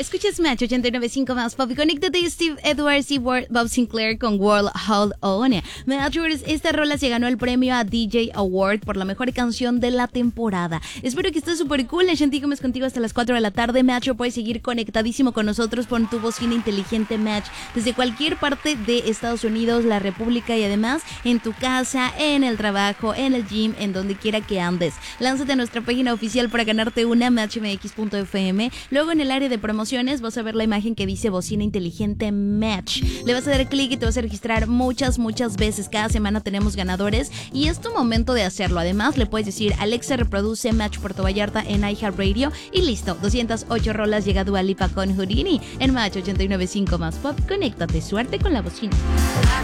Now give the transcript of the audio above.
Escuchas Match 89.5 más pop y conéctate Steve Edwards y Bob Sinclair con World Hold On. Matchers, esta rola se ganó el premio a DJ Award por la mejor canción de la temporada. Espero que estés súper cool. Shanti Gómez contigo hasta las 4 de la tarde. Matcher, puedes seguir conectadísimo con nosotros con tu bocina inteligente Match desde cualquier parte de Estados Unidos, la República y además en tu casa, en el trabajo, en el gym, en donde quiera que andes. Lánzate a nuestra página oficial para ganarte una matchmx.fm. Luego en el área de promociones vas a ver la imagen que dice bocina inteligente Match. Le vas a dar clic y te vas a registrar muchas veces. Cada semana tenemos ganadores y es tu momento de hacerlo. Además, le puedes decir Alexa, reproduce Match Puerto Vallarta en iHeartRadio y listo. 208 rolas llega Dua Lipa con Houdini en Match 89.5 más pop. Conéctate, suerte con la bocina.